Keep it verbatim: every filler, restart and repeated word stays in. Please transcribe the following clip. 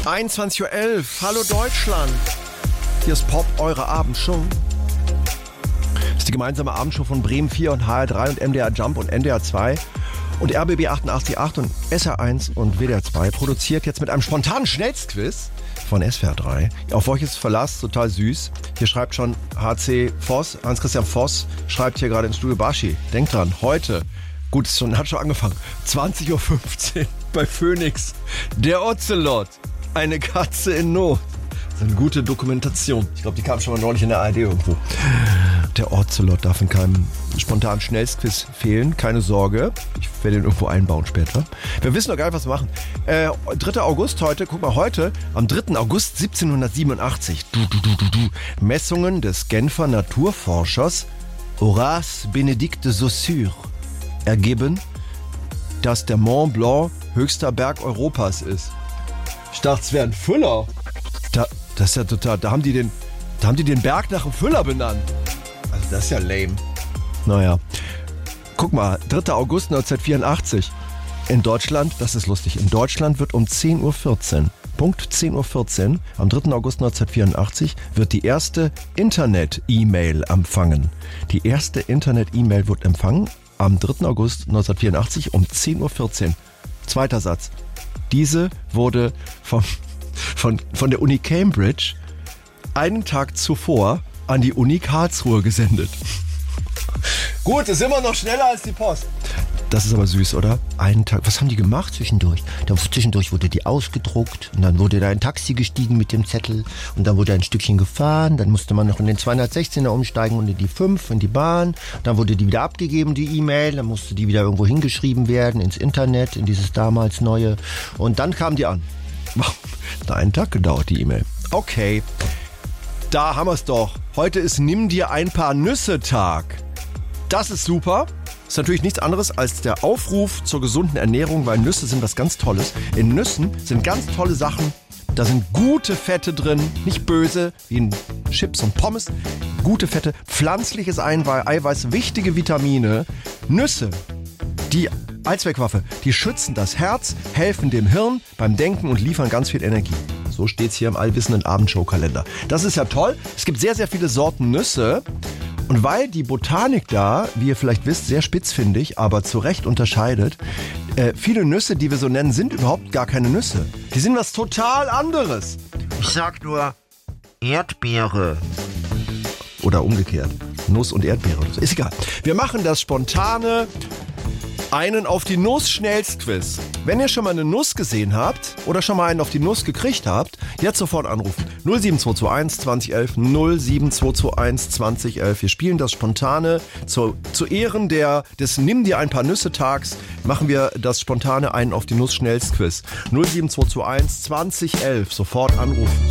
einundzwanzig Uhr elf. Hallo Deutschland. Hier ist Pop, eure Abendshow. Das ist die gemeinsame Abendshow von Bremen vier und H R drei und M D R Jump und N D R zwei und R B B achtundachtzig Komma acht und S R eins und W D R zwei. Produziert jetzt mit einem spontanen Schnellstquiz von S W R drei. Auf euch ist Verlass, total süß. Hier schreibt schon H C Voss, Hans-Christian Voss, schreibt hier gerade ins Studio Baschi. Denkt dran, heute, gut, es schon, hat schon angefangen, zwanzig Uhr fünfzehn bei Phoenix. Der Ocelot, eine Katze in Not. Das ist eine gute Dokumentation. Ich glaube, die kam schon mal neulich in der A R D irgendwo. Der Ocelot darf in keinem spontanen Schnellstquiz fehlen. Keine Sorge. Ich werde ihn irgendwo einbauen später. Wir wissen noch gar nicht, was wir machen. Äh, dritter August heute. Guck mal, heute, am dritten August siebzehnhundertsiebenundachtzig. Du, du, du, du, du. Messungen des Genfer Naturforschers Horace Benedict de Saussure ergeben, dass der Mont Blanc höchster Berg Europas ist. Ich dachte, es wäre ein Füller. Da, das ist ja total, da haben die den, da haben die den Berg nach einem Füller benannt. Also das ist ja lame. Naja, guck mal, dritter August neunzehnhundertvierundachtzig. In Deutschland, das ist lustig, in Deutschland wird um zehn Uhr vierzehn, Punkt zehn Uhr vierzehn, am dritten August neunzehnhundertvierundachtzig, wird die erste Internet-E-Mail empfangen. Die erste Internet-E-Mail wird empfangen am dritten August neunzehnhundertvierundachtzig um zehn Uhr vierzehn. Zweiter Satz. Diese wurde vom, von, von der Uni Cambridge einen Tag zuvor an die Uni Karlsruhe gesendet. Gut, ist immer noch schneller als die Post. Das ist aber süß, oder? Einen Tag. Was haben die gemacht zwischendurch? Dann, zwischendurch wurde die ausgedruckt und dann wurde da ein Taxi gestiegen mit dem Zettel und dann wurde ein Stückchen gefahren. Dann musste man noch in den zweihundertsechzehner umsteigen und in die fünf, in die Bahn. Dann wurde die wieder abgegeben, die E-Mail. Dann musste die wieder irgendwo hingeschrieben werden, ins Internet, in dieses damals neue. Und dann kam die an. Hat einen Tag gedauert, die E-Mail. Okay, da haben wir es doch. Heute ist Nimm dir ein paar Nüsse Tag. Das ist super. Ist natürlich nichts anderes als der Aufruf zur gesunden Ernährung, weil Nüsse sind was ganz Tolles. In Nüssen sind ganz tolle Sachen. Da sind gute Fette drin, nicht böse, wie in Chips und Pommes. Gute Fette, pflanzliches Eiweiß, wichtige Vitamine. Nüsse, die Allzweckwaffe, die schützen das Herz, helfen dem Hirn beim Denken und liefern ganz viel Energie. So steht's hier im allwissenden Abendshow-Kalender. Das ist ja toll. Es gibt sehr, sehr viele Sorten Nüsse. Und weil die Botanik da, wie ihr vielleicht wisst, sehr spitzfindig, aber zu Recht unterscheidet, äh, viele Nüsse, die wir so nennen, sind überhaupt gar keine Nüsse. Die sind was total anderes. Ich sag nur Erdbeere. Oder umgekehrt. Nuss und Erdbeere oder so. Ist egal. Wir machen das spontane einen auf die Nuss Schnellstquiz. Wenn ihr schon mal eine Nuss gesehen habt oder schon mal einen auf die Nuss gekriegt habt, jetzt sofort anrufen. null sieben zwei zwei eins zwanzig elf null sieben zwei zwei eins zwanzig elf. Wir spielen das spontane zu, zu Ehren der, des Nimm dir ein paar Nüsse Tags. Machen wir das spontane einen auf die Nuss Schnellstquiz. null sieben zwei zwei eins zwanzig elf. Sofort anrufen.